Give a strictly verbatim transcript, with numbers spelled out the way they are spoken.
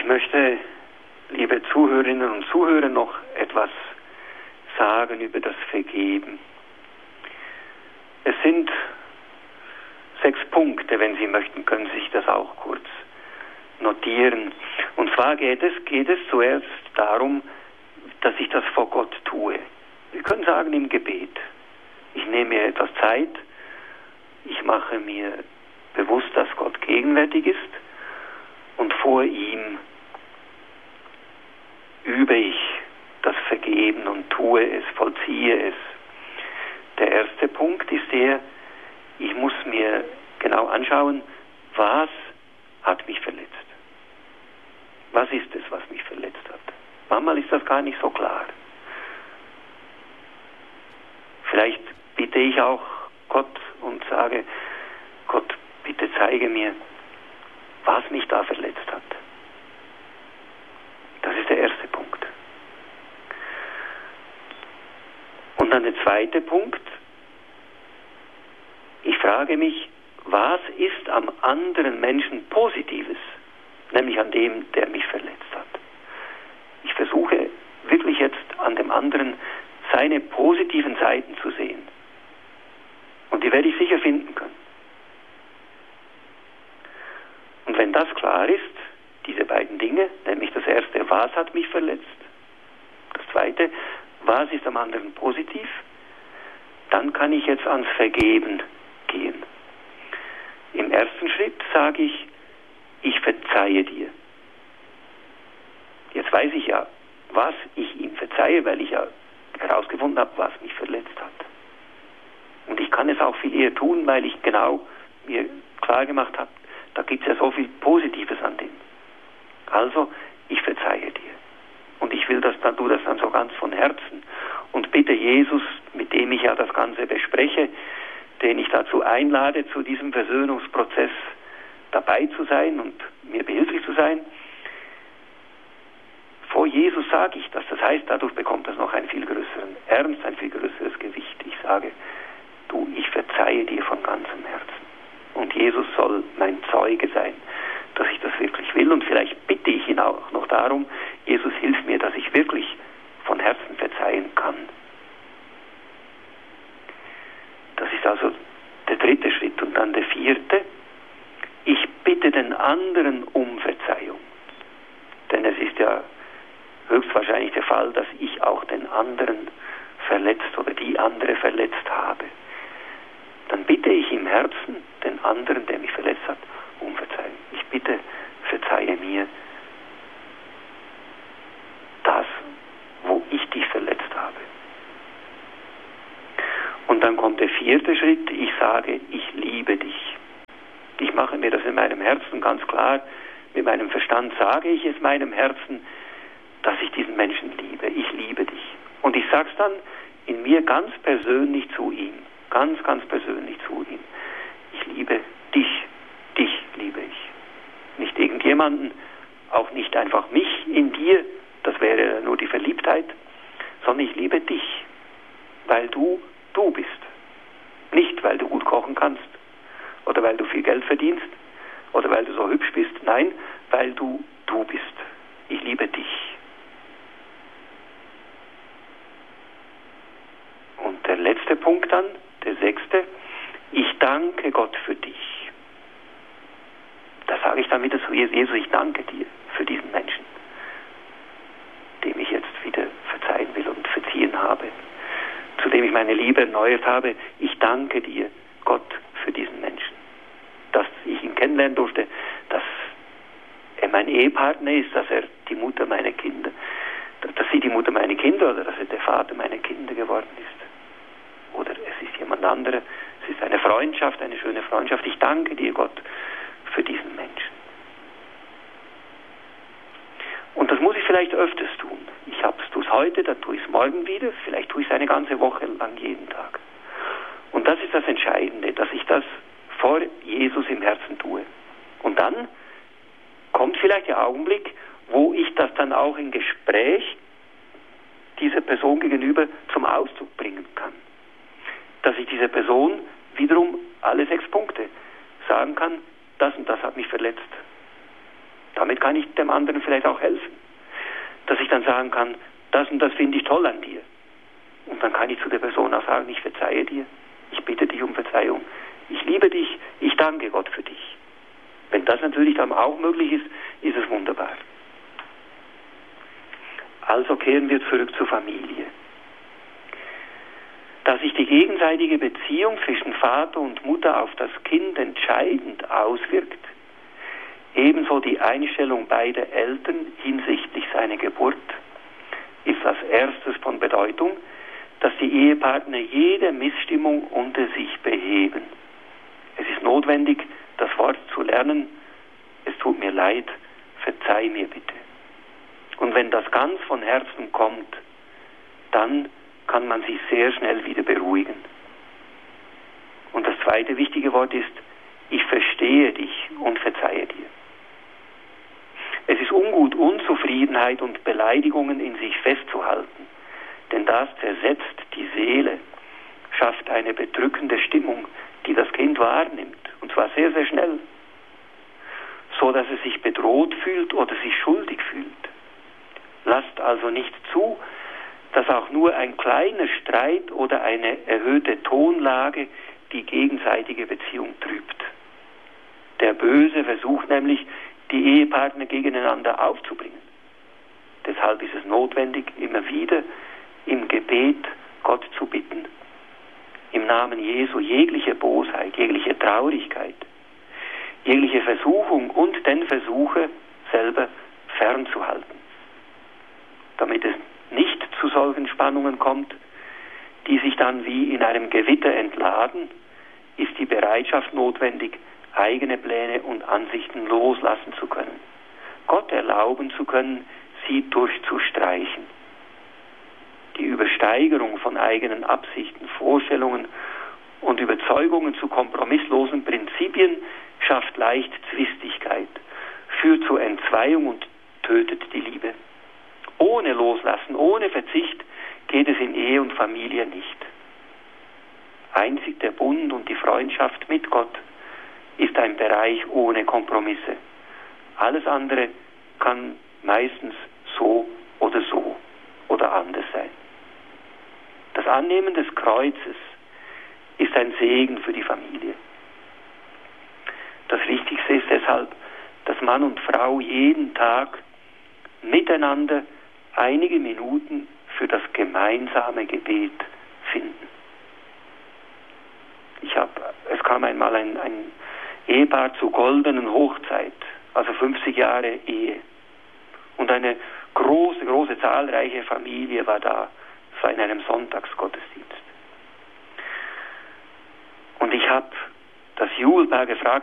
möchte, liebe Zuhörerinnen und Zuhörer, noch etwas sagen über das Vergeben. Es sind sechs Punkte, wenn Sie möchten, können Sie sich das auch kurz notieren. Und zwar geht es, geht es zuerst darum, dass ich das vor Gott tue. Wir können sagen im Gebet. Ich nehme mir etwas Zeit, ich mache mir bewusst, dass Gott gegenwärtig ist und vor ihm übe ich das Vergeben und tue es, vollziehe es. Der erste Punkt ist der, ich muss mir genau anschauen, was hat mich verletzt. Was ist es, was mich verletzt hat? Manchmal ist das gar nicht so klar. Vielleicht bitte ich auch Gott und sage, Gott, bitte zeige mir, was mich da verletzt hat. Das ist der erste Punkt. Und dann der zweite Punkt. Ich frage mich, was ist am anderen Menschen Positives, nämlich an dem, der mich verletzt hat. Ich versuche wirklich jetzt an dem anderen seine positiven Seiten zu sehen. Und die werde ich sicher finden können. Und wenn das klar ist, diese beiden Dinge, nämlich das erste, was hat mich verletzt? Das zweite, was ist am anderen positiv? Dann kann ich jetzt ans Vergeben gehen. Im ersten Schritt sage ich, ich verzeihe dir. Jetzt weiß ich ja, was ich ihm verzeihe, weil ich ja herausgefunden habe, was mich verletzt hat. Und ich kann es auch viel eher tun, weil ich genau mir klar gemacht habe, da gibt es ja so viel Positives an dem. Also, ich verzeihe dir. Und ich will das dann, tu das dann so ganz von Herzen. Und bitte Jesus, mit dem ich ja das Ganze bespreche, den ich dazu einlade, zu diesem Versöhnungsprozess dabei zu sein und mir behilflich zu sein. Vor Jesus sage ich das. Das heißt, dadurch bekommt das noch einen viel größeren Ernst, ein viel größeres Gewicht. Ich sage, du, ich verzeihe dir von ganzem Herzen. Und Jesus soll mein Zeuge sein, dass ich das wirklich will. Und vielleicht bitte ich ihn auch noch darum, Jesus, hilf mir, dass ich wirklich von Herzen verzeihen kann. Das ist also der dritte Schritt. Und dann der vierte, ich bitte den anderen um Verzeihung. Denn es ist ja höchstwahrscheinlich der Fall, dass ich auch den anderen verletzt oder die andere verletzt habe. Dann bitte ich im Herzen den anderen, der mich verletzt hat, um Verzeihung. Ich bitte, verzeihe mir das, wo ich dich verletzt habe. Und dann kommt der vierte Schritt, ich sage, ich liebe dich. Ich mache mir das in meinem Herzen ganz klar. Mit meinem Verstand sage ich es meinem Herzen, dass ich diesen Menschen liebe. Ich liebe dich. Und ich sage es dann in mir ganz persönlich zu ihm. Ganz, ganz persönlich zu ihm. Ich liebe dich. Dich liebe ich. Nicht irgendjemanden, auch nicht einfach mich in dir, das wäre nur die Verliebtheit, sondern ich liebe dich, weil du du bist. Nicht, weil du gut kochen kannst oder weil du viel Geld verdienst oder weil du so hübsch bist. Nein, weil du du bist. Ich liebe dich. Und der letzte Punkt dann, der sechste, ich danke Gott für dich. Da sage ich dann wieder zu Jesus, ich danke dir für diesen Menschen, dem ich jetzt wieder verzeihen will und verziehen habe, zu dem ich meine Liebe erneuert habe. Ich danke dir, Gott, für diesen Menschen, dass ich ihn kennenlernen durfte, dass er mein Ehepartner ist, dass er die Mutter meiner Kinder, dass sie die Mutter meiner Kinder oder dass er der Vater meiner Kinder geworden ist. Oder es ist jemand anderer. Es ist eine Freundschaft, eine schöne Freundschaft. Ich danke dir, Gott, für diesen Menschen. Und das muss ich vielleicht öfters tun. Ich tue es heute, dann tue ich es morgen wieder. Vielleicht tue ich es eine ganze Woche lang jeden Tag. Und das ist das Entscheidende, dass ich das vor Jesus im Herzen tue. Und dann kommt vielleicht der Augenblick, wo ich das dann auch im Gespräch dieser Person gegenüber zum Ausdruck bringen kann. Dass ich dieser Person wiederum alle sechs Punkte sagen kann, das und das hat mich verletzt. Da Damit kann ich dem anderen vielleicht auch helfen. Dass ich dann sagen kann, das und das finde ich toll an dir. Und dann kann ich zu der Person auch sagen, ich verzeihe dir, ich bitte dich um Verzeihung, ich liebe dich, ich danke Gott für dich. Wenn das natürlich dann auch möglich ist, ist es wunderbar. Also kehren wir zurück zur Familie. Dass sich die gegenseitige Beziehung zwischen Vater und Mutter auf das Kind entscheidend auswirkt, ebenso die Einstellung beider Eltern hinsichtlich seiner Geburt, ist als erstes von Bedeutung, dass die Ehepartner jede Missstimmung unter sich beheben. Es ist notwendig, das Wort zu lernen, es tut mir leid, verzeih mir bitte. Und wenn das ganz von Herzen kommt, dann kann man sich sehr schnell wieder beruhigen. Und das zweite wichtige Wort ist, ich verstehe dich und verzeihe dir. Es ist ungut, Unzufriedenheit und Beleidigungen in sich festzuhalten, denn das zersetzt die Seele, schafft eine bedrückende Stimmung, die das Kind wahrnimmt, und zwar sehr, sehr schnell, so dass es sich bedroht fühlt oder sich schuldig fühlt. Lasst also nicht zu, dass auch nur ein kleiner Streit oder eine erhöhte Tonlage die gegenseitige Beziehung trübt. Der Böse versucht nämlich, die Ehepartner gegeneinander aufzubringen. Deshalb ist es notwendig, immer wieder im Gebet Gott zu bitten, im Namen Jesu jegliche Bosheit, jegliche Traurigkeit, jegliche Versuchung und den Versuche selber fernzuhalten, damit es nicht zu solchen Spannungen kommt, die sich dann wie in einem Gewitter entladen, ist die Bereitschaft notwendig, eigene Pläne und Ansichten loslassen zu können, Gott erlauben zu können, sie durchzustreichen. Die Übersteigerung von eigenen Absichten, Vorstellungen und Überzeugungen zu kompromisslosen Prinzipien schafft leicht Zwistigkeit, führt zur Entzweiung und tötet die Liebe. Ohne Loslassen, ohne Verzicht geht es in Ehe und Familie nicht. Einzig der Bund und die Freundschaft mit Gott ist ein Bereich ohne Kompromisse. Alles andere kann meistens so oder so oder anders sein. Das Annehmen des Kreuzes ist ein Segen für die Familie. Das Wichtigste ist deshalb, dass Mann und Frau jeden Tag miteinander einige Minuten für das gemeinsame Gebet finden. Ich hab, es kam einmal ein, ein Ehepaar zur goldenen Hochzeit, also fünfzig Jahre Ehe. Und eine große, große, zahlreiche Familie war da. Es war in einem Sonntagsgottesdienst. Und ich habe das Jubelpaar gefragt,